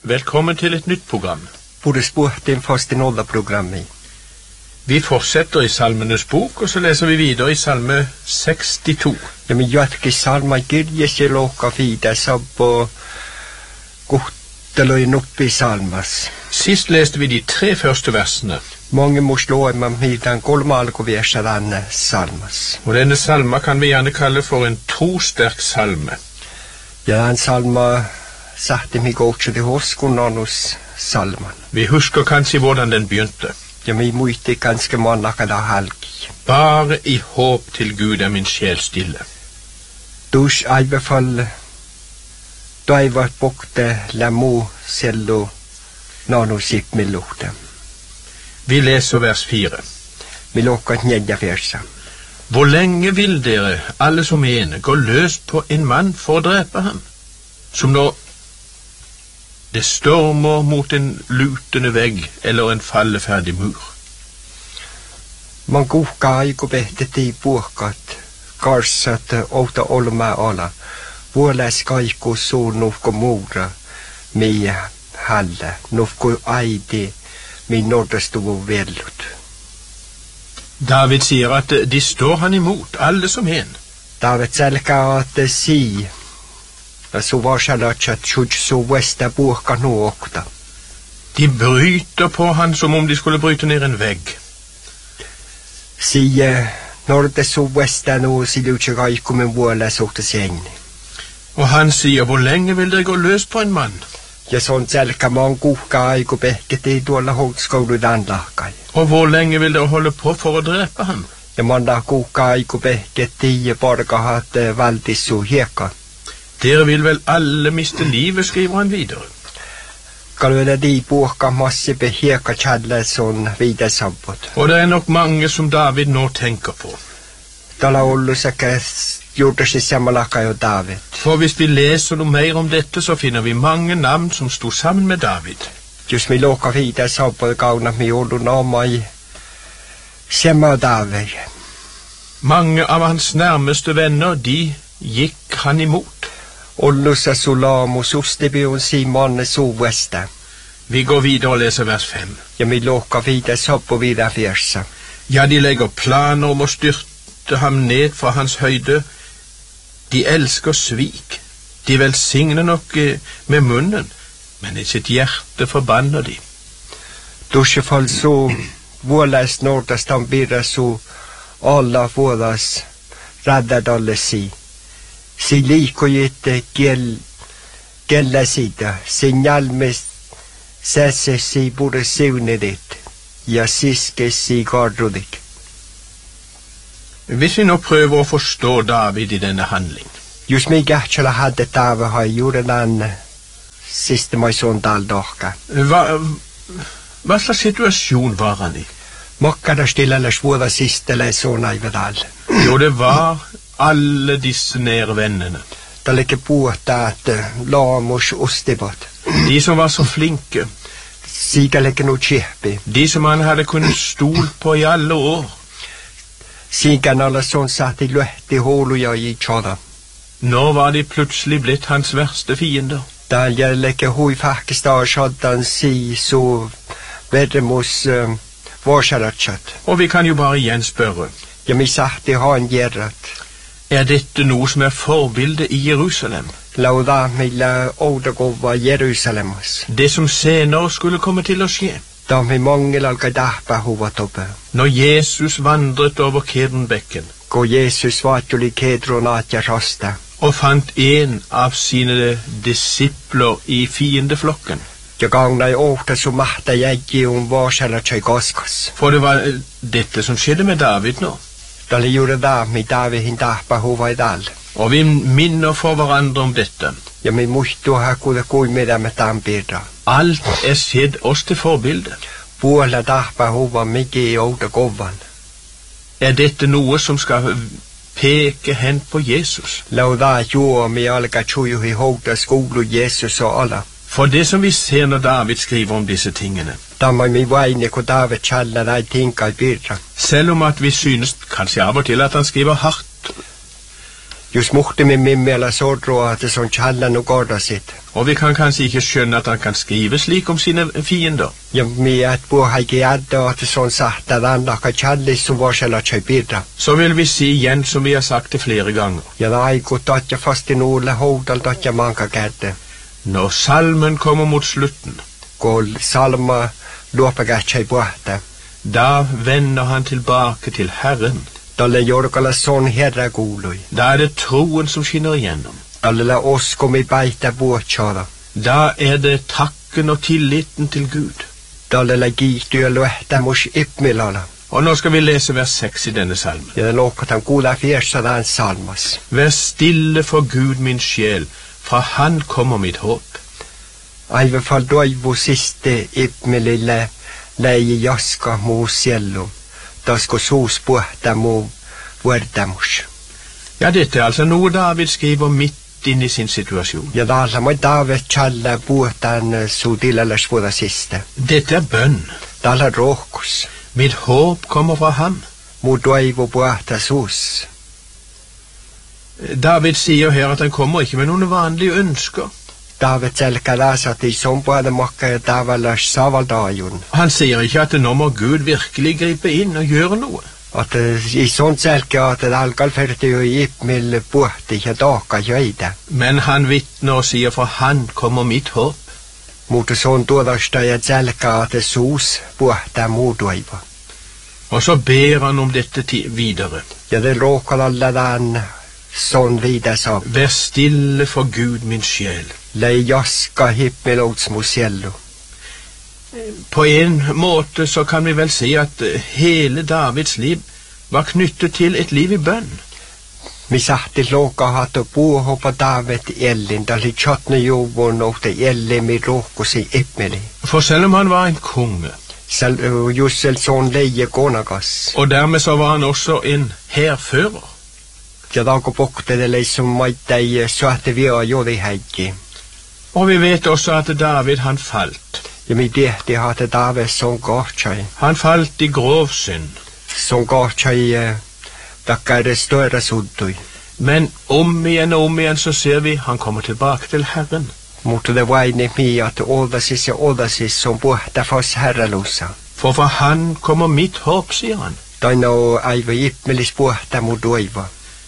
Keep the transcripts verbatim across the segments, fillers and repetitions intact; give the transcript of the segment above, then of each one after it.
Velkommen til et nytt program. Borde spurt den første nådeprogrammet. Vi fortsetter i Salmenes bok, og så leser vi videre i Salme sekstito. Ja, men jatke salma kirjesse loka fida sabbo kohteløyen oppi salmas. Sist leste vi de tre første versene. Mange må slå en med hidan kolmalko versa denne salmas. Og denne salma kan vi gjerne kalle for en trosterk salme. Ja, en salma satte mig også til hoskonanus salman. Vi husker kanskje hvordan den begynte. Ja, mi muite ganske mannaka da halgi. Bare i håp til Gud er min sjel stille. Dus eibefall daivat bokte lamu sello nanu sip milukte. Vi leser vers fire. Milokka njedja versa. Hvor lenge vil dere, alle som ene, gå løs på en mann for å drepe ham? Som når det stormer mot en lutende vegg eller en falleferdig mur. Man kuhka aiku behtet i puhkat, karsat outa olma ala, vuolas kaiku suu nufko muura, mi halle, nufko aidi, mi nordastuvu vellut. David sier at de står han imot, alle som en. David selka at si, så var sjalatsat sjudj så vesta puhka nuokta. De bryter på han som om de skulle bryte ned en vegg. Si, når det så vesta nu, si lutje kaiku min vuolas okta sengni. Og han sier, hvor lenge vil dere gå løs på en mann? Ja, sånn selka man kuhka aiku behket i tuolla houtskoulu danlakai. Og hvor lenge vil dere holde på for å drepe ham? Ja, man da kuhka aiku behket i borgahat valdissu hieka. Dere vil vel alle miste livet, skriver han videre. Kalvele di puhka massipe hieka tjadle sånn videre sabbot. Og det er nok mange som David nå tenker på. Tala ollu sekä gjorde sig sammalaka jo David. For hvis vi leser noe mer om dette, så finner vi mange navn som stod sammen med David. Just mi loka videre sabbot kauna mi ollu namai semma David. Mange av hans nærmeste venner, de gikk han imot. Ollusa sulamu sustibion si manne suvesta. Vi går videre og leser vers fem. Ja, mi loka videre sabbot videre versa. Ja, de legger planer om å styrte ham ned fra hans høyde. De elsker svik. De velsigner nok med munnen, men i sitt hjerte forbanner de. Duschefall så vuolas nordastan birra så alla vuolas raddadalle si. Si liiko jitte kiel kella sida, signalmes säse si borde siunedit, ja siske si gardrudik. Hvis vi nå prøver å forstå David i denne handling. Just mig gahtjala hadde tave har gjorde den siste mai sånn daldorka. Hva, hva slags situasjon var han i? Mokkada stille svåra siste le sånn i vedal. Jo, det var alle disse nære vennene. Da lekke på at lamos ostibot. De som var så flinke. Sida lekke no kjepi. De som han hadde kunnet stol på i alle år. Sigan alla sånn satt i løtt i holuja i tjada. Nå var de plutselig blitt hans verste fiender. Da jeg lekke hui fakesta og shoddan si så vedremos uh, varsaratsat. Og vi kan jo bare igjen spørre. Ja, mi sagt i han gjerrat. Er dette noe som er forbildet i Jerusalem? Lauda milla odagova Jerusalemus. Det som senere skulle komme til å skje. Da mi mangel alka dahpa hova toppe. Når Jesus vandret over Kedronbekken. Gå Jesus vatjuli Kedron atja rasta. Og fant en av sine disipler i fiendeflokken. Ja gangna i åkta så mahta jeg gi om varsala tjei gaskas. For det var dette som skjedde med David nå. Da li gjorde da mi David hin dahpa hova i dal. Og vi minner for hverandre om dette. Ja mi muhtu ha kuda kui med dem et ambirda. Alt er sett oss til forbilde. Vuola dahpa hova migi i åkta govan. Er dette noe som skal peke hen på Jesus? Lauda jo mi alka tjuju i åkta skolu Jesus og alla. For det som vi ser når David skriver om disse tingene. Da må mi veine ko David kjalla nei tinka i birra. Selv om at vi synes kanskje av og til at han skriver hardt. Just måtte med mimmi eller sådro at det sånn kjallan og gårda sitt. Og vi kan kanskje ikke skjønne at han kan skrive slik om sine fiender. Ja, mi at bo haike jadda at det sånn sagt at han lakka kjallis som var sjela kjøybirra. Så vil vi si igjen som vi har sagt det flere ganger. Ja, da har gått at jeg fast i nole hodal at jeg manka gærde. Når salmen kommer mot slutten, Gå salma låpega kjøybåte. da vender han tilbake til Herren. Dalle jorgala sånn herra goloi. Da er det troen som skinner igjennom. Dalle la oss kom i beita båtkjara. Da er det takken og tilliten til Gud. Dalle la gitu ja luehta mos ipmilala. Og nå skal vi lese vers seks i denne salmen. Ja, lokkat han goda fjersa den salmas. Vær stille for Gud min sjel, fra han kommer mitt håp. Aive fall doivo siste ipmilille leie jaska mo siello. Da sko sos båta mo vardamos. Ja, dette er altså noe David skriver midt inn i sin situasjon. Ja, dalla mo David challa båtan so dilala svoda siste. Dette er bønn. Dalla rokos. Mitt håp kommer fra ham. Mo doivo båta sos. David sier her at han kommer ikke med noen vanlige ønsker. David selkalas at i som både makka Davalas savaldajun. Han sier ikke at nå må Gud virkelig gripe inn og gjøre noe. At i sånn selka at det algal fyrte jo gip mil båti ja daka jöida. Men han vittner og sier for han kommer mitt håp. Mot sånn dådasta ja selka at det sos båta modoiva. Og så ber han om dette videre. Ja, det råkar alla den sånn vidare sa. Vær stille for Gud min sjel. Lei jaska himmelåts mo cielo. På en måte så kan vi vel si at hele Davids liv var knyttet til et liv i bønn. Mi sahti loka hato puu hoppa David ellin, da li tjotne jovon og det elle mi råkosi ippmeli. For selv om han var en konge, Sel, uh, Jussel sånn leie gånagas. og dermed så var han også en hærfører, Ja, da går bokte det liksom maitei så at vi har jo det heigi. og vi vet også at David han falt. Ja, mi dehti hate David sånn gårtjai. Han falt i grov synd. Sånn gårtjai, uh, dakka er det større suddui. Men om igjen og om igjen så ser vi han kommer tilbake til Herren. Mot det vaine mi at ådasis er ådasis som båta fas herrelosa. For for han kommer mitt håp, sier han. Da nå eiva ippmelis båta mo doiva.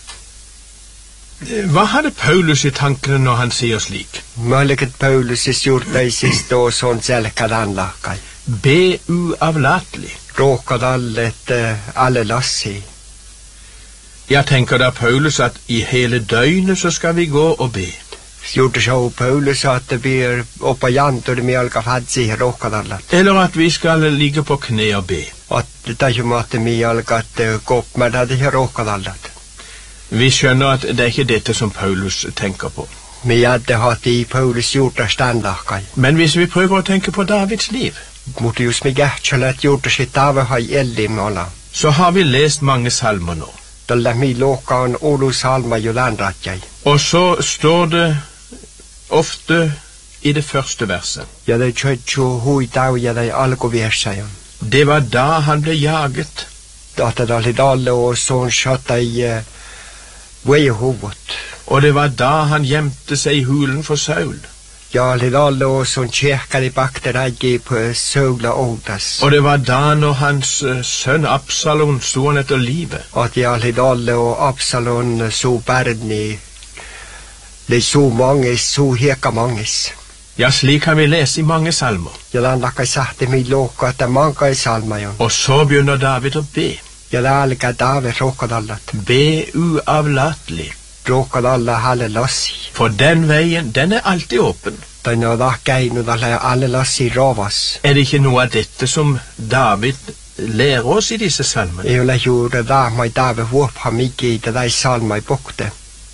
Hva hadde Paulus i tankene når han sier slik? Mølliket Paulus is gjorta i siste og sånn selkad anlakai. Be uavlatelig. Råkad allet uh, alle lassi. Jeg tenker da Paulus at i hele døgnet så skal vi gå og be. Gjorde så Paulus at det blir oppa jant og det mjölka fadsi råkad allet. Eller at vi skal ligge på kne og be. At det er jo måtte mjölka at uh, gå opp med det her råkad allet. Vi skjønner at det er ikke dette som Paulus tenker på. Mi hadde hatt i Paulus gjorta standlakai. Men hvis vi prøver å tenke på Davids liv, Mot just mi gärtsalet gjorta sitt av hai elli måla. så har vi lest mange salmer nå. Tällä mi lokaan olu salma jo landratjai. Og så står det ofte i det første verset. Ja det tjötju hui tau ja det alkuviessajon. Det var da han ble jaget. Data dalli dalle og sån skötta i uh, vei hovot. Og det var da han gjemte seg i hulen for Saul. Ja li dalle og sån tjekar i bakter egi på søgla ådas. Og det var da når hans uh, sønn Absalom stod han etter livet. At ja li dalle og Absalon så berdni li så manges, så heka manges. Ja, slik kan vi lese i mange salmer. Ja den lakka sahte mi loka at det manka i salmajon. Og så begynner David å be. Ja det alga David råkadallat. Be uavlatelig. Råkadalla halle lassi. For den veien, den er alltid åpen. Den og dakka inn og dalle alle lassi ravas. Er det ikke noe av dette som David lærer oss i disse salmene? Jeg vil gjøre det mai David våp har mykje i det der salma i bokte.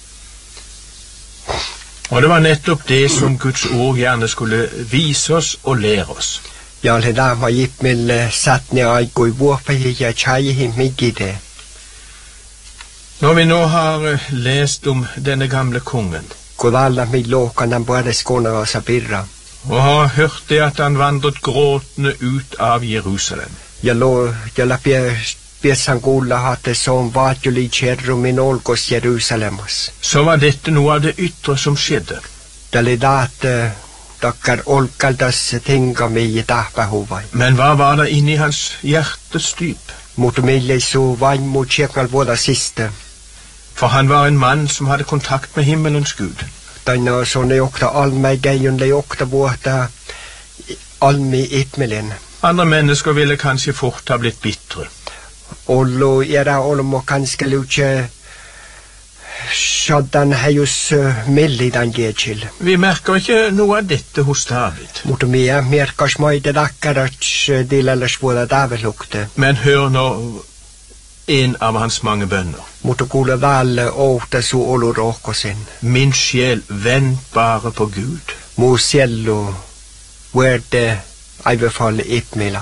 Og det var nettopp det som Guds ord gjerne skulle vise oss og lære oss. Ja, det der mai gitt mil satt ned og gå i våp i jeg tjei him mykje i det. Når vi nå har lest om denne gamle kongen, God alla mi lokan den bare skåne var så birra. og har hørt det at han vandret gråtende ut av Jerusalem, Jeg lå, jeg lapp jeg Biessan kuulla hatte som vaatjuli kjerrumin olkos Jerusalemas. Så var dette noe av det ytre som skjedde. Tälle daate takkar olkaltas tingami i tahpahuvai. Men hva var det inni hans hjertes dyp? Mutta mille su vain mut tjeknal vuoda siste. For han var en mann som hadde kontakt med himmelens Gud. Taina sonne okta almei geijun le okta vuotta almi itmelin. Andre mennesker ville kanskje fort ha blitt bitre. Ollu era olmo kanske luce Shaddan hejus millidan geetsil. Vi merker ikke noe av dette hos David. Mutta mie merkas maide dakkarats dilellas vuoda Davidlukte. Men hør nå en av hans mange bønner. Mutta kuule välle outa su olu rohkosin. Min sjel, vend bare på Gud. Mu siellu vuerde aivefalle itmila.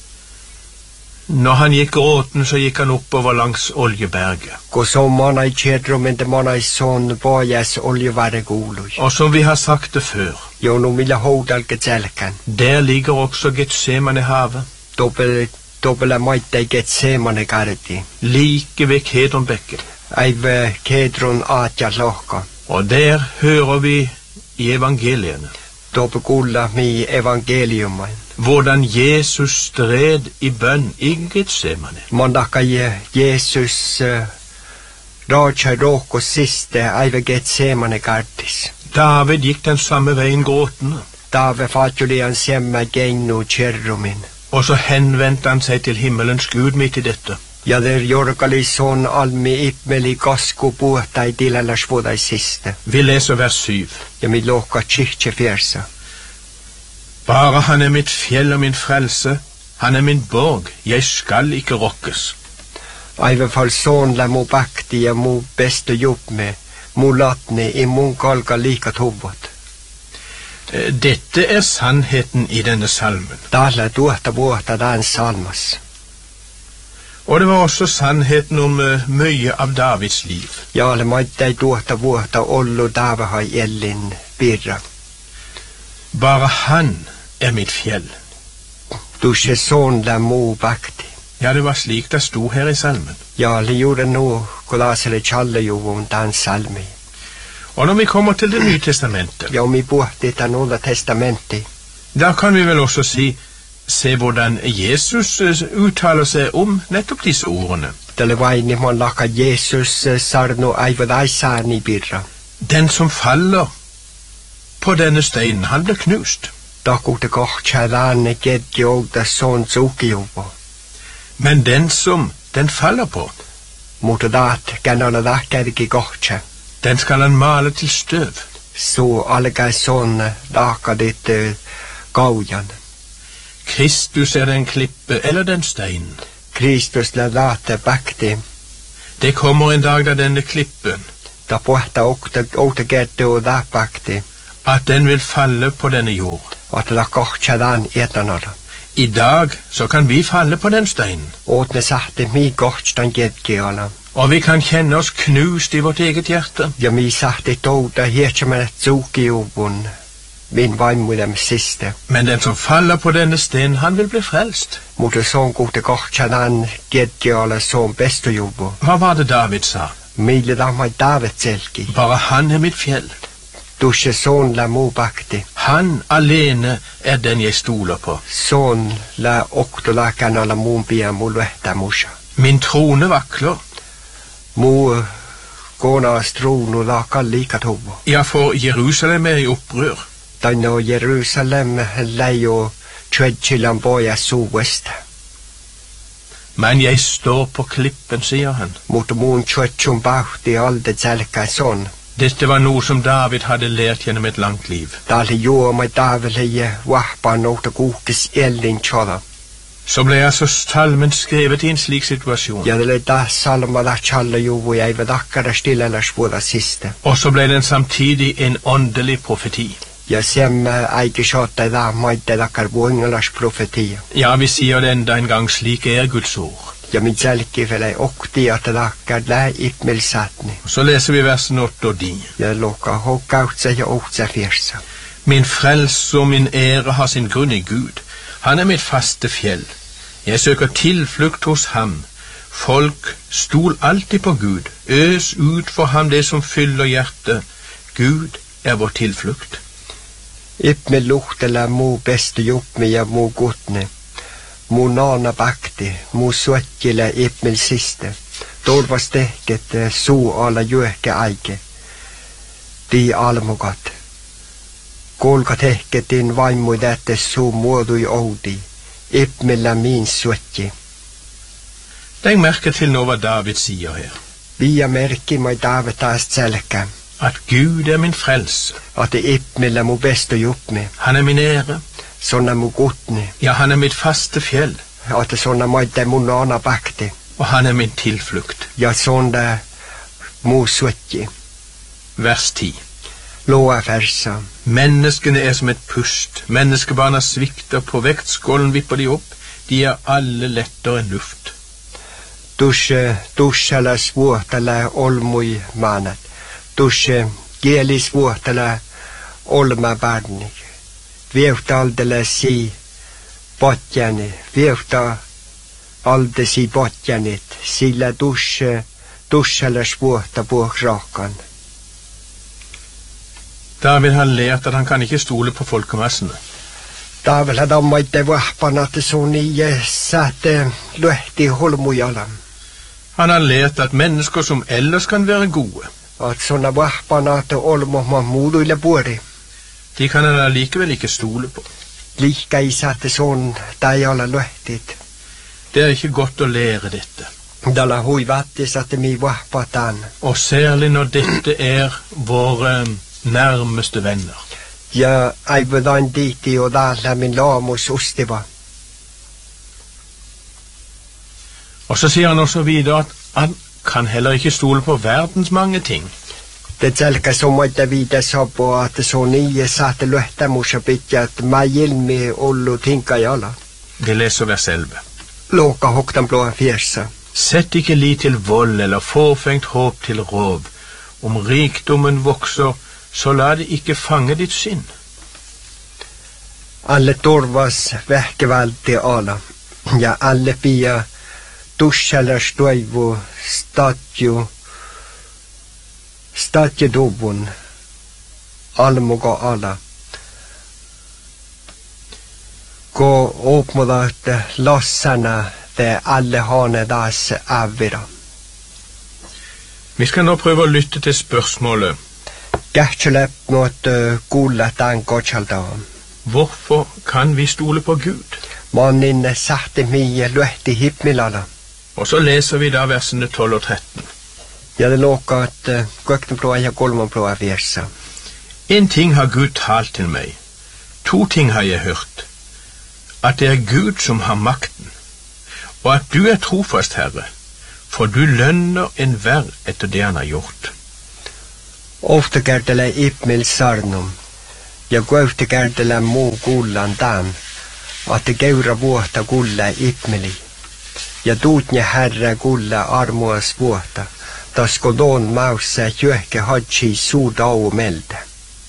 Når han gikk gråten, så gikk han oppover langs Oljeberget. Kun som mana i kjedrum, det mana i sånn vajas oljevare gului. Og som vi har sagt det før, Jo nu milla houdalke tselkan. der ligger også Getsemane havet, Dobbel, dobbela maita i Getsemane gardi. like ved Kedronbekket. Aive kedrun atja lohka. Og der hører vi i evangeliene Dobbel kuulla mi evangeliumain. hvordan Jesus stred i bønn i Getsemane. Mondaka Jesus uh, raja rohko siste aive Getsemane gardis. David gikk den samme veien gråtende, Dave fatjulian siemma geinu kjerrumin. og så henvendte han seg til himmelens Gud midt i dette. Ja der jorgali son almi ipmeli kasku puhta i dilallas vuoda i siste. Vi leser vers syv. Ja mi lohka tsihche fjersa. Bare han er mitt fjell og min frelse, han er min borg, jeg skal ikke rokkes. Aive fall son la mu bakti ja mu beste jubme, mu latne i mun kalka lika tuvot. Dette er sannheten i denne salmen. Tala tuohta vuotta dan salmas. Og det var også sannheten om uh, mye av Davids liv. Ja le maittai tuohta vuotta ollu Davahai ellin birra. Bare han er mitt fjell. Dusje son la mu bakti. Ja, det var slik det sto her i salmen. Ja le gjorde nu kolasele challe jo om dan salmi. Og når vi kommer til Det nye testamentet, Ja mi buhti tan Ola testamenti. da kan vi vel også si, se hvordan Jesus uh, uttaler seg om nettopp disse ordene. Tälle vaini mon laka Jesus sarnu aive daisani birra. Den som faller på denne steinen, han blir knust. Takute kohtsadane gedjogda son zukiuvo. Men den som den faller på, Mutta daat kanala dakkärki kohtsa. den skal han male til støv. Så algai son dakadit uh, gaujan. Kristus er den klippe eller den steinen. Kristus la late bakti. Det kommer en dag da denne klippen, Da pohta okta outa gedde og da bakti. at den vil falle på denne jord. At la kohtsadan etanara. I dag så kan vi falle på den steinen, Åtne sahte mi kohtstan gedgeala. og vi kan kjenne oss knust i vårt eget hjerte. Ja mi sahte touta hietsamet zukiuvun. Min vaimudem siste. Men den som faller på denne steinen, han vil bli frelst. Mutta son kuhte kohtsadan gedgeala son bestujuvu. Hva var det David sa? Mille damai davetselki. Bare han er mitt fjell. Dusje son la mu bakti. Han alene er den jeg stoler på. Son la okto la kanala mumpia mu luehta musa. Min trone vakler. Mu kona strunu la kallika tuvo. Ja, for Jerusalem er i opprør. Taino Jerusalem leio tredjilan boja suvesta. Men jeg står på klippen, sier han. Mutta muun tredjun bauhti alde tselka son. Dette var noe som David hadde lært gjennom et langt liv. Tali juomai daveleje wahpa nouta kuhkis ellin chola. Så ble altså salmen skrevet i en slik situasjon. Ja dele da salma la challa juvu ja iva dakkara stilelas vuoda siste. Og så ble den samtidig en åndelig profeti. Ja sem aike shota da maite dakkar vuongalas profetia. Ja, vi sier det enda en gang, slik er Guds ord. Ja min tselki vele okti at dakkar la ipmel satni. Så leser vi versen åtte og ni. Ja loka hokkautsa ja otsa fjersa. Min frelse og min ære har sin grunn i Gud. Han er mitt faste fjell. Jeg søker tilflukt hos ham, Folk stol alltid på Gud. Øs ut for ham det som fyller hjertet. Gud er vår tilflukt. Ippe luhtella muu pestojuppmi ja muu kutne. Muu naana bakti, muu suottila ippmel siste. Torvas tehket suu alla jyöhke aike. Tii almukat. Kuulka tehketin vaimui tähtes suu muodui oudi. Ippmellä min suotti. Legg merke til nå hva David sier her. Via merki mai David taas selkä. At Gud er min frelse. At det ippmellä mu pestojuppmi. Han er min ære. Sonna mu kutne. Ja, han er mitt faste fjell. At det sonna maite mun naana bakti. Og han er min tilflukt. Ja sonna mu suotti. Vers ti. Loa versa. Menneskene er som et pust. Menneskebarna svikter, på vektskålen vipper de opp. De er alle lettere enn luft. Tushe tushela vuotala olmui maanat. Tushe kielis vuotala olma barnik. Vievta aldele si potjani. Vievta alde si potjanit. Sillä tushe tushela vuota puh rakan. David har lært at han kan ikke stole på folkemassene. David hadde ammaite vahpan at så nye satte løhti holmujalam. Han har lært at mennesker som ellers kan være gode, At sånne vahpan at olmo ma muuduille puori. de kan han allikevel ikke stole på. Liika i satte sånn tajala løhtit. Det er ikke godt å lære dette. Dalla hui vatti satte mi vahpatan. Og særlig når dette er våre nærmeste venner. Ja aivadan diti og dalla min laamus ustiva. Og så sier han også videre at han kan heller ikke stole på verdens mange ting. Det selkä sommaita viitä sapo at så nye satte løhtämusa pitja at ma ilmi ollu tinkajala. Vi leser vers elleve. Låka hoktan blåa fjersa. Sett ikke lit til vold eller fåfengt håp til rov. Om rikdommen vokser, så la det ikke fange ditt sinn. Alle torvas vähkevalti ala. Ja alle pia tushalas toivu statju statju dubun almuga ala. Gå åpmodat lossana det alle hane das avvira. Vi skal nå prøve å lytte til spørsmålet. Kähtselep mot kuulla tämän kotsaltaan. Hvorfor kan vi stole på Gud? Mannin sahti mie lyhti hippmilala. Og så leser vi da versene tolv og tretten. Ja det låka at köktenblåa ja kolmanblåa versa. En ting har Gud talt til meg. To ting har jeg hørt. At det er Gud som har makten. Og at du er trofast, Herre. For du lønner enhver etter det han har gjort. Ofta kertele ippmil sarnum. Ja kuefti kertele muu kullan tam. At det geura vuotta kulla ippmili. Ja tuutne herra kulla armuas vuotta. Tasko doon maussa jyöhke hadsi suudau melde.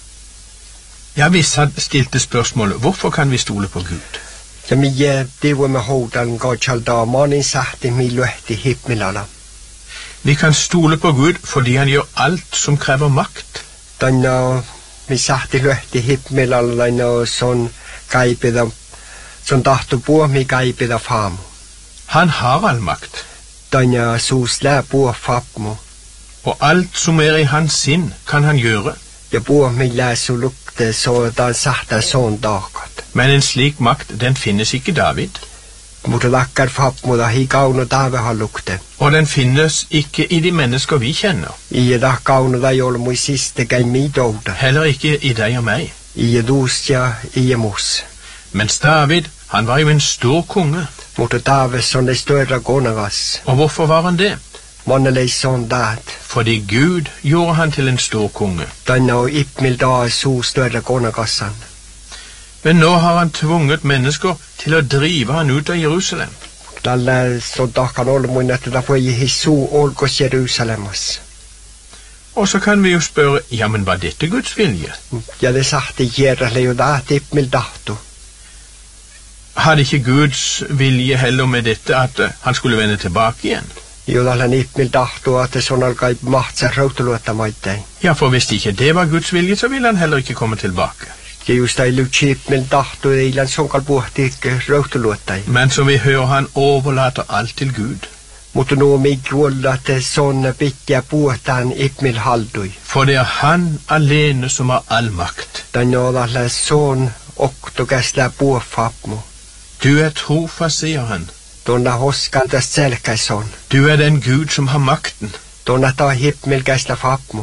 Ja, vi stilte spørsmålet, hvorfor kan vi stole på Gud? Ja mie tivumme houdan kotsaltaa manin sahti mi lyhti hippmilala. Vi kan stole på Gud fordi han gjør alt som krever makt. Tänne mi sahti lyhti hippmilala no son kaipida son tahto puo mi kaipida faamu. Han har all makt. Tänne suus lää puo fapmu. Og alt som er i hans sinn kan han gjøre. Ja puo mi lää su lukte så dan sahta son dakat. Men en slik makt, den finnes ikke David. Mutta lakkar fapmu da hi kauno David har lukte. Og den finnes ikke i de mennesker vi kjenner. I da kauno da jol mui siste gai mi douda. Heller ikke i deg og meg. I dusja i mus. Mens David, han var jo en stor konge. Mutta David son de större konagas. Og hvorfor var han det? Mannelei son dat. Fordi Gud gjorde han til en stor konge. Tänne on ippmil da su större konagassan. Men nå har han tvunget mennesker til å drive han ut av Jerusalem. Tällä så takan olmuin, että da voi hissu olkos Jerusalemas. Og så kan vi jo spørre, ja, men var dette Guds vilje? Ja det sahti järjelle jo da tippmil tahtu. Hadde ikke Guds vilje heller med dette at uh, han skulle vende tilbake igjen? Jumalan ihmil tahtoo, että se on alkaa mahtsa rautaluotta maittain. Ja, for hvis ikke det var Guds vilje, så ville han heller ikke komme tilbake. Ja just ei lytsi ihmil tahtoo, eilan sonkal puhti ikke rautaluottai. Men som vi hører, han overlater alt til Gud. Mutta nuo mikkuolla, että son pitkä puhutaan ihmil haldui. For det er han alene som har all makt. Dan jollalle son oktokäslä puhfapmu. Du er trofast, sier han. Tuonna hoskantas selkäison. Du er den Gud som har makten. Tuonna ta himmelkäslä fapmu.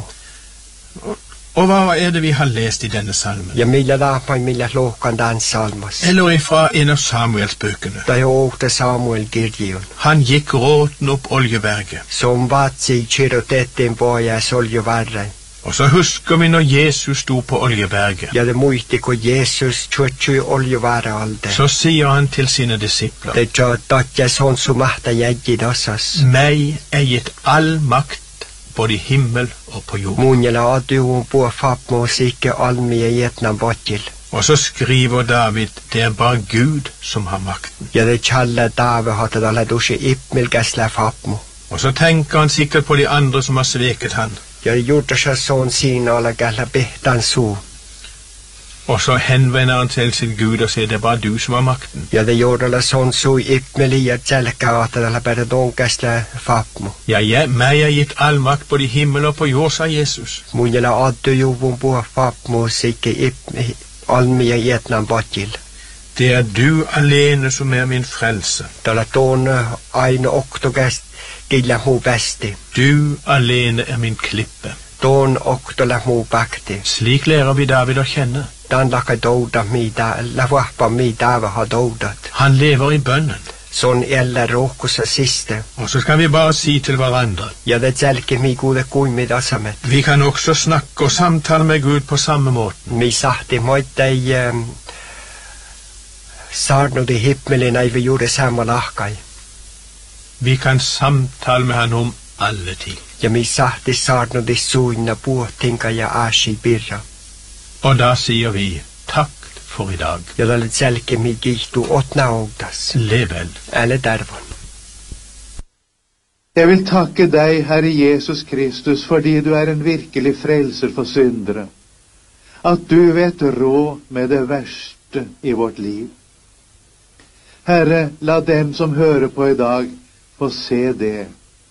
Og hva er det vi har lest i denne salmen? Ja millä laapai millä lohkan tämän salmas. Eller ifra en av Samuels bøkene. Da jo åkte Samuel kirjion. Han gikk gråten opp Oljeberget. Som vatsi kirjoitettiin pohjais Oljebergen. Og så husker vi når Jesus sto på Oljeberget. Ja det muisti kun Jesus tjuotsui Oljebergalde. Så sier han til sine disipler. Det jo tatja son sumahta jäggi dossas. Meg er gitt all makt både i himmel og på jord. Munjala aduun puo fapmo sikke almie jetnan botjil. Og så skriver David, det er bare Gud som har makten. Ja det tjalla Dave hatt det alle dusje ippmilgasla fapmo. Og så tenker han sikkert på de andre som har sveket han. Ja det gjorde seg sånn sin alle galla behtan su. Og så henvender han til sin Gud og sier, det er bare du som har makten. Ja det gjorde alle sånn su ippmelia tjelka at det alle bare dongasla fapmo. Ja, ja, meg er gitt all makt både i himmel og på jord, sa Jesus. Munjala adujuvun puo fapmo sikke ipp almie jetnan botjil. Det er du alene som er min frelse. Tällä tuon aina oktogäst killä muu bästi. Du alene er min klippe. Tuon oktola muu bakti. Slik lærer vi David å kjenne. Dan laka douda mida, la vahpa mida va ha doudat. Han lever i bønnen. Sånn eller råkussa siste. Og så skal vi bare si til hverandre. Ja det tjelke mi gode kuimid asamet. Vi kan også snakke og samtale med Gud på samme måten. Mi sahti moittei um, sarnudi himmelen ei vi gjorde samma lahkai. Vi kan samtale med han om alle ting. Ja mi sahti sarnudi suinna puhtinka ja ashi birra. Og da sier vi takk for i dag. Ja tällä tjelke mi gihtu åtna ogdas. Lev vel. Eller dervon. Jeg vil takke deg, Herre Jesus Kristus, fordi du er en virkelig frelser for syndere. At du vet råd med det verste i vårt liv. Herre, la dem som hører på i dag få se det.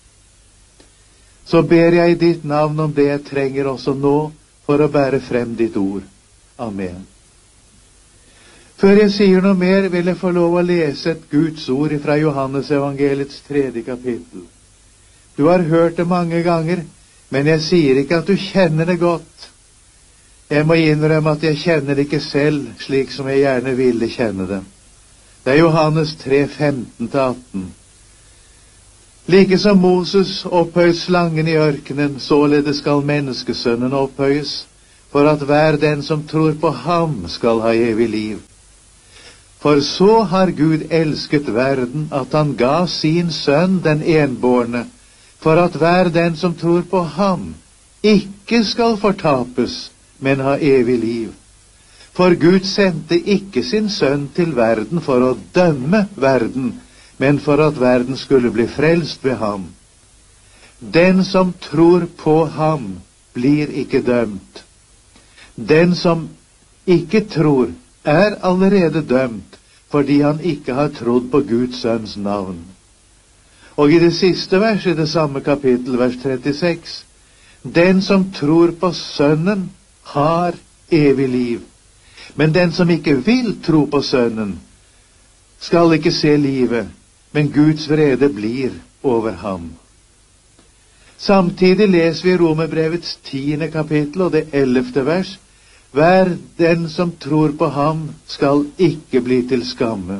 Så ber jeg i ditt navn om det jeg trenger også nå for å bære frem ditt ord. Amen. Før jeg sier noe mer, vil jeg få lov å lese et Guds ord fra Johannes evangeliets tredje kapittel. Du har hørt det mange ganger, men jeg sier ikke at du kjenner det godt. Jeg må innrømme at jeg kjenner det ikke selv, slik som jeg gjerne ville kjenne det. Det er Johannes tre, femten til atten. Like som Moses opphøyet slangen i ørkenen, således skal menneskesønnen opphøyes, for at hver den som tror på ham skal ha evig liv. For så har Gud elsket verden, at han ga sin sønn den enbårne, for at hver den som tror på ham ikke skal fortapes, men ha evig liv. For Gud sendte ikke sin sønn til verden for å dømme verden, men for at verden skulle bli frelst ved ham. Den som tror på ham, blir ikke dømt. Den som ikke tror, er allerede dømt, fordi han ikke har trodd på Guds sønns navn. Og i det siste verset i det samme kapittel, vers trettiseks, den som tror på sønnen, har evig liv. Men den som ikke vil tro på sønnen, skal ikke se livet, men Guds vrede blir over ham. Samtidig leser vi Romerbrevets tiende kapittel og det ellevte vers. Hver den som tror på ham, skal ikke bli til skamme.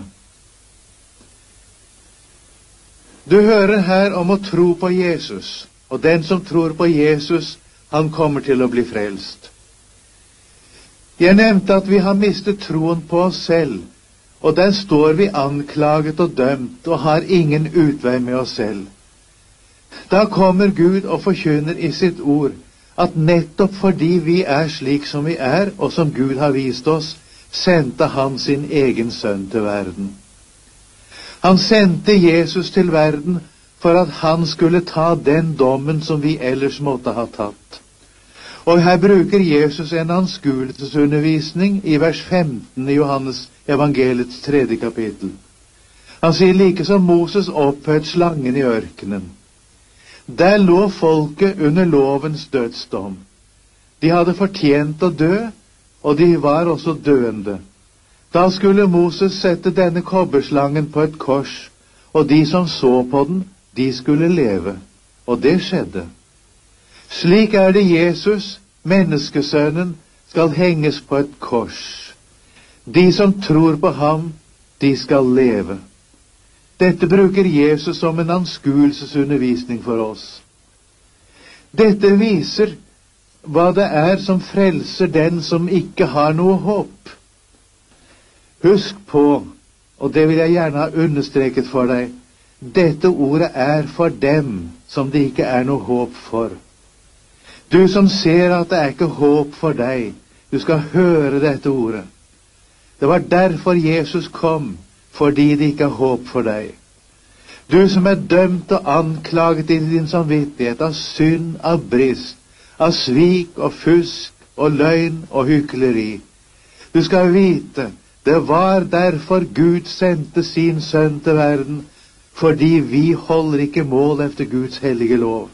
Du hører her om å tro på Jesus, og den som tror på Jesus, han kommer til å bli frelst. Jeg nevnte at vi har mistet troen på oss selv, og der står vi anklaget og dømt og har ingen utvei med oss selv. Da kommer Gud og forkynner i sitt ord at nettopp fordi vi er slik som vi er, og som Gud har vist oss, sendte han sin egen sønn til verden. Han sendte Jesus til verden for at han skulle ta den dommen som vi ellers måtte ha tatt. Og her bruker Jesus en anskuelsesundervisning i vers femten i Johannes evangeliets tredje kapittel. Han sier like som Moses opphøyt slangen i ørkenen. Der lå folket under lovens dødsdom. De hadde fortjent å dø, og de var også døende. Da skulle Moses sette denne kobberslangen på et kors, og de som så på den, de skulle leve. Og det skjedde. Slik er det Jesus, menneskesønnen, skal henges på et kors. De som tror på ham, de skal leve. Dette bruker Jesus som en anskuelsesundervisning for oss. Dette viser hva det er som frelser den som ikke har noe håp. Husk på, og det vil jeg gjerne ha understreket for deg, dette ordet er for dem som det ikke er noe håp for. Du som ser at det er ikke håp for deg, du skal høre dette ordet. Det var derfor Jesus kom, fordi det ikke er håp for deg. Du som er dømt og anklaget i din samvittighet av synd, av brist, av svik og fusk og løgn og hykleri. Du skal vite, det var derfor Gud sendte sin sønn til verden, fordi vi holder ikke mål efter Guds hellige lov.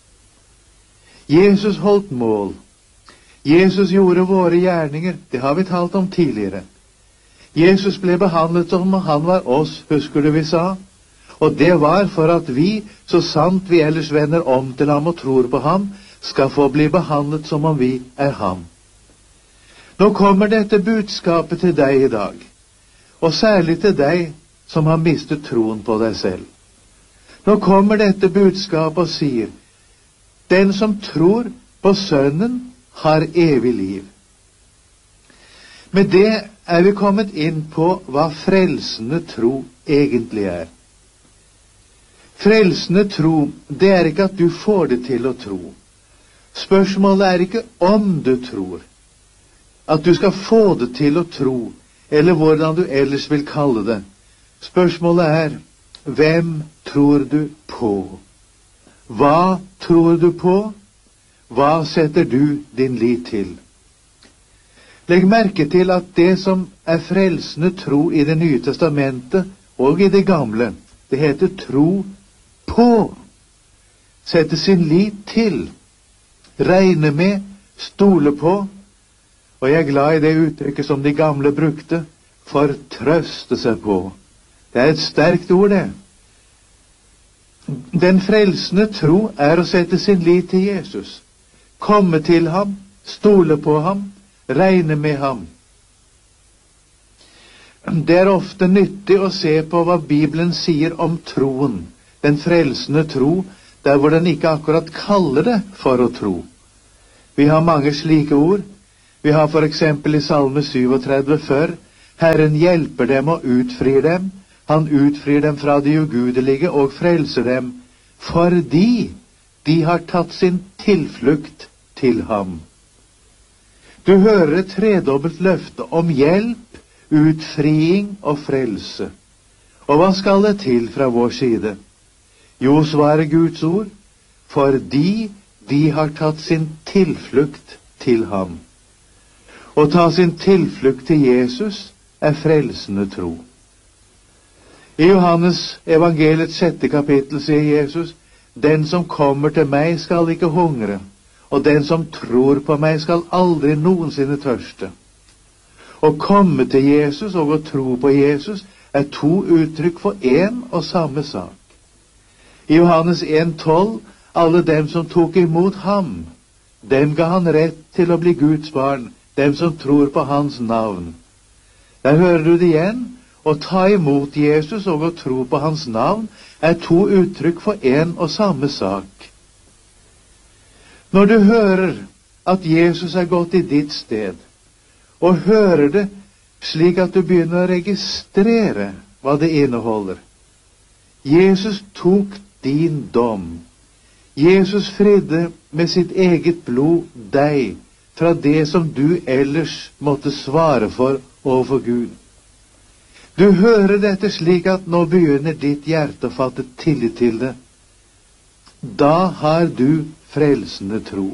Jesus holdt mål. Jesus gjorde våre gjerninger, det har vi talt om tidligere. Jesus ble behandlet som om han var oss, husker du vi sa? Og det var for at vi, så sant vi ellers vender om til ham og tror på ham, skal få bli behandlet som om vi er ham. Nå kommer dette budskapet til deg i dag, og særlig til deg som har mistet troen på deg selv. Nå kommer dette budskapet og sier, den som tror på Sønnen har evig liv. Med det er vi kommet inn på hva frelsende tro egentlig er. Frelsende tro, det er ikke at du får det til å tro. Spørsmålet er ikke om du tror, at du skal få det til å tro, eller hvordan du ellers vil kalle det. Spørsmålet er, hvem tror du på? Hva tror du på? Hva setter du din lit til? Legg merke til at det som er frelsende tro i Det nye testamentet og i det gamle, det heter tro på. Sette sin lit til. Regne med, stole på. Og jeg er glad i det uttrykket som de gamle brukte, fortrøste seg på. Det er et sterkt ord, det. Den frelsende tro er å sette sin lit til Jesus. Komme til ham, stole på ham, regne med ham. Det er ofte nyttig å se på hva Bibelen sier om troen, den frelsende tro, der hvor den ikke akkurat kaller det for å tro. Vi har mange slike ord. Vi har for eksempel i Salme syvogtredve før, Herren hjelper dem og utfrir dem, han utfrir dem fra de ugudelige og frelser dem, fordi de har tatt sin tilflukt til ham. Du hører et tredobbelt løfte om hjelp, utfriing og frelse. Og hva skal det til fra vår side? Jo, svarer Guds ord, fordi de har tatt sin tilflukt til ham. Å ta sin tilflukt til Jesus er frelsende tro. I Johannes evangeliets sjette kapittel sier Jesus, den som kommer til meg skal ikke hungre, og den som tror på meg skal aldri noensinne tørste. Å komme til Jesus og å tro på Jesus er to uttrykk for en og samme sak. I Johannes en tolv, alle dem som tok imot ham, dem ga han rett til å bli Guds barn, dem som tror på hans navn. Der hører du det igjen. Å ta imot Jesus og å tro på hans navn er to uttrykk for en og samme sak. Når du hører at Jesus er gått i ditt sted, og hører det slik at du begynner å registrere hva det inneholder. Jesus tok din dom. Jesus fridde med sitt eget blod deg fra det som du ellers måtte svare for overfor Gud. Du hører dette slik at nå begynner ditt hjerte å fatte tillit til det. Da har du frelsende tro.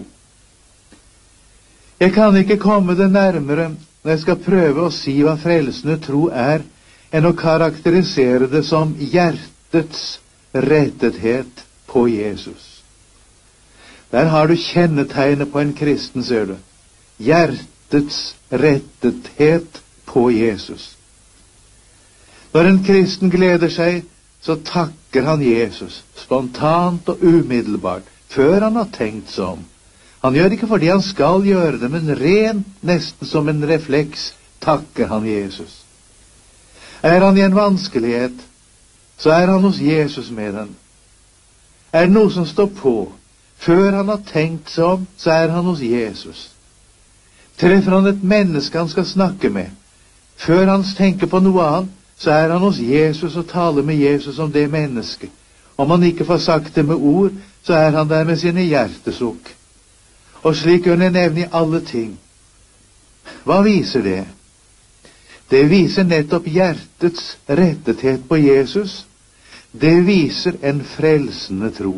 Jeg kan ikke komme det nærmere når jeg skal prøve å si hva frelsende tro er, enn å karakterisere det som hjertets rettethet på Jesus. Der har du kjennetegnet på en kristen, ser du. Hjertets rettethet på Jesus. Når en kristen gleder seg, så takker han Jesus, spontant og umiddelbart, før han har tenkt seg om. Han gjør det ikke fordi han skal gjøre det, men rent, nesten som en refleks, takker han Jesus. Er han i en vanskelighet, så er han hos Jesus med den. Er det noe som står på, før han har tenkt seg om, så er han hos Jesus. Treffer han et menneske han skal snakke med, før han tenker på noe annet, så er han hos Jesus og taler med Jesus om det mennesket. Om han ikke får sagt det med ord, så er han der med sine hjertesukk. Og slik kunne jeg nevne i alle ting. Hva viser det? Det viser nettopp hjertets rettethet på Jesus. Det viser en frelsende tro.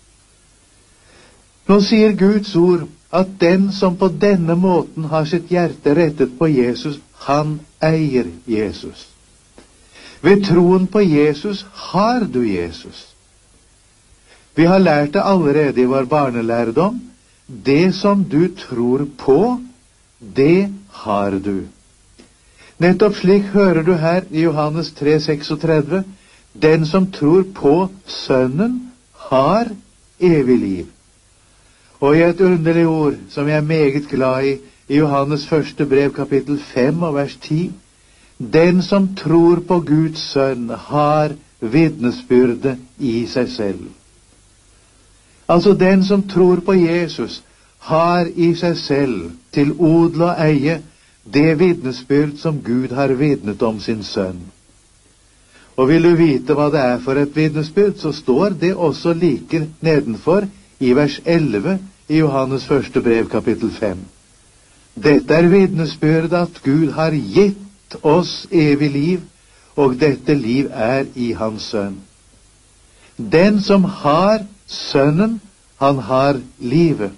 Nå sier Guds ord at den som på denne måten har sitt hjerte rettet på Jesus, han eier Jesus. Ved troen på Jesus har du Jesus. Vi har lært det allerede i vår barnelærdom. Det som du tror på, det har du. Nettopp slik hører du her i Johannes tre tretiseks. Den som tror på Sønnen har evig liv. Og i et underlig ord som jeg er meget glad i, i Johannes første brev kapittel fem og vers ti, den som tror på Guds sønn har vitnesbyrde i seg selv. Altså den som tror på Jesus har i seg selv til odel og eie det vitnesbyrd som Gud har vitnet om sin sønn. Og vil du vite hva det er for et vitnesbyrd, så står det også like nedenfor i vers elleve i Johannes første brev kapittel fem. Dette er vitnesbyrd at Gud har gitt oss evig liv, og dette liv er i hans sønn. Den som har sønnen, han har livet.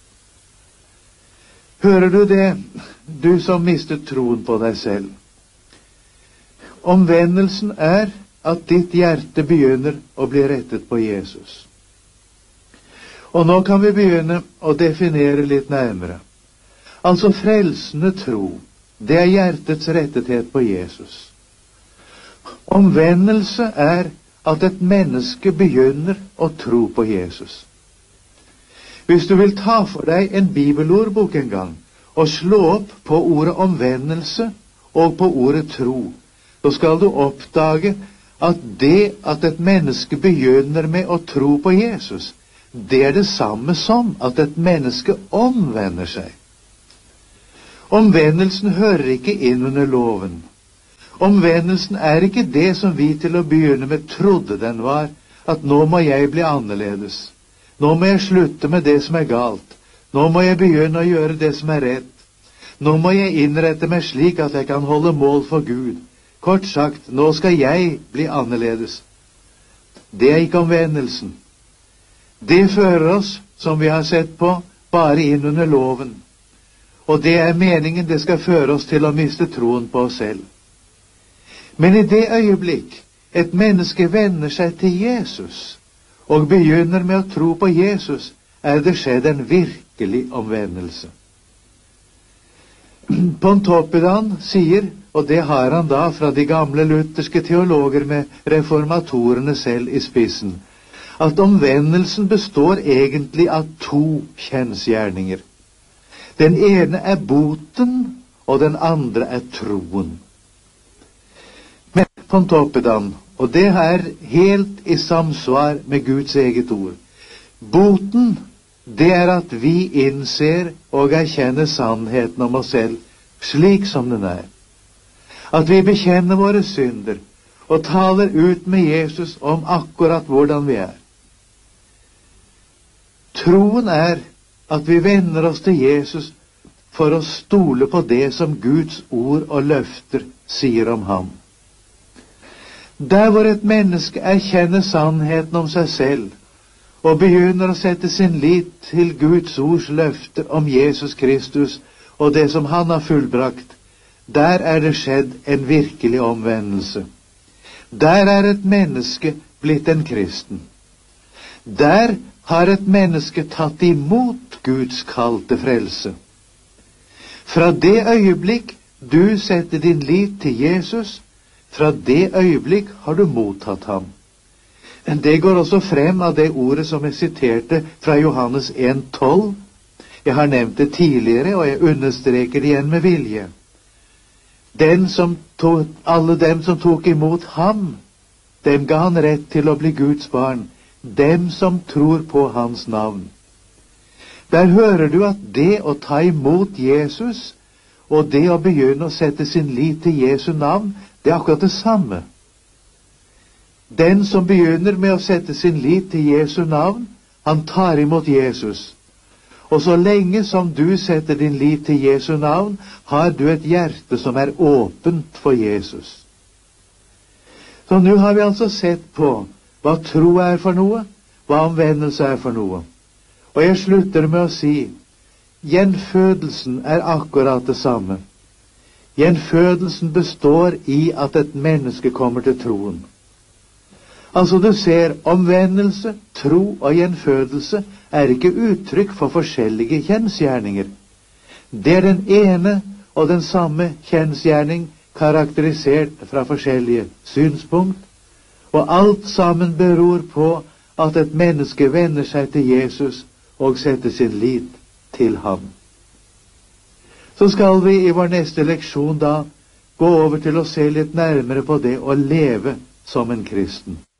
Hører du det, du som mistet troen på deg selv? Omvendelsen er at ditt hjerte begynner å bli rettet på Jesus. Og nå kan vi begynne å definere litt nærmere. Altså frelsende tro, det er hjertets rettethet på Jesus. Omvendelse er at et menneske begynner å tro på Jesus. Hvis du vil ta for deg en bibelordbok en gang, og slå opp på ordet omvendelse og på ordet tro, så skal du oppdage at det at et menneske begynner med å tro på Jesus, det er det samme som at et menneske omvender seg. Omvendelsen hører ikke inn under loven. Omvendelsen er ikke det som vi til å begynne med trodde den var, at nå må jeg bli annerledes. Nå må jeg slutte med det som er galt. Nå må jeg begynne å gjøre det som er rett. Nå må jeg innrette meg slik at jeg kan holde mål for Gud. Kort sagt, nå skal jeg bli annerledes. Det er ikke omvendelsen. Det fører oss, som vi har sett på, bare inn under loven. Og det er meningen det skal føre oss til å miste troen på oss selv. Men i det øyeblikk et menneske vender seg til Jesus og begynner med å tro på Jesus, er det skjedd en virkelig omvendelse. Pontoppidan sier, og det har han da fra de gamle lutherske teologer med reformatorene selv i spissen, at omvendelsen består egentlig av to kjensgjerninger. Den ene er boten, og den andre er troen. Men Pontoppidan, og det er helt i samsvar med Guds eget ord. Boten, det er at vi innser og erkjenner sannheten om oss selv, slik som den er. At vi bekjenner våre synder, og taler ut med Jesus om akkurat hvordan vi er. Troen er at vi vender oss til Jesus for å stole på det som Guds ord og løfter sier om ham. Der hvor et menneske erkjenner sannheten om seg selv og begynner å sette sin lit til Guds ords løfter om Jesus Kristus og det som han har fullbrakt, der er det skjedd en virkelig omvendelse. Der er et menneske blitt en kristen. Der har et menneske tatt imot Guds kall til frelse. Fra det øyeblikk du setter din lit til Jesus, fra det øyeblikk har du mottatt ham. Det går også frem av det ordet som jeg siterte fra Johannes en tolv. Jeg har nevnt det tidligere, og jeg understreker det igjen med vilje. Den som tog, alle dem som tok imot ham, dem ga han rett til å bli Guds barn, dem som tror på hans navn. Der hører du at det å ta imot Jesus, og det å begynne å sette sin lit til Jesu navn, det er akkurat det samme. Den som begynner med å sette sin lit til Jesu navn, han tar imot Jesus. Og så lenge som du setter din lit til Jesu navn, har du et hjerte som er åpent for Jesus. Så nå har vi altså sett på hva tro er for noe, hva omvendelse er for noe. Og jeg slutter med å si, gjenfødelsen er akkurat det samme. Gjenfødelsen består i at et menneske kommer til troen. Altså du ser, omvendelse, tro og gjenfødelse er ikke uttrykk for forskjellige kjensgjerninger. Det er den ene og den samme kjensgjerning karakterisert fra forskjellige synspunkt, og alt sammen beror på at et menneske vender seg til Jesus og setter sin lit til ham. Så skal vi i vår neste leksjon da gå over til å se litt nærmere på det å leve som en kristen.